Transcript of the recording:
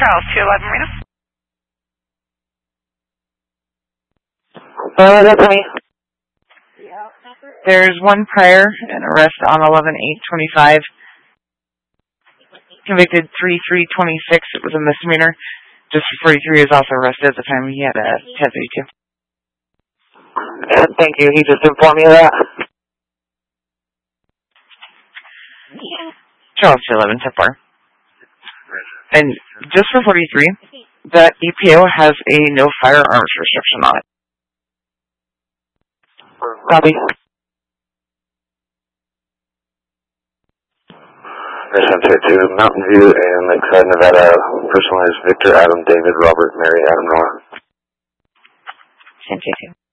Charles 211 Marina. That's me. There's one prior, an arrest on 11/8/25. Convicted 3/3/26. It was a misdemeanor. District 43 is also arrested at the time he had a 1032. Thank you. He just informed me of that. Charles 211 so far. And just for 43, that EPO has a no firearms restriction on it. Copy. Mission 2 Mountain View and Lakeside, Nevada. Personalized Victor, Adam, David, Robert, Mary, Adam, Noah. 1022.